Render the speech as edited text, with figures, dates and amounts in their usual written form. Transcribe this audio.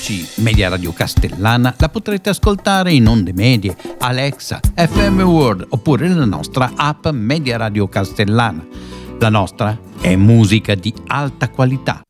Oggi Media Radio Castellana la potrete ascoltare in onde medie, Alexa, FM World oppure nella nostra app Media Radio Castellana. La nostra è musica di alta qualità.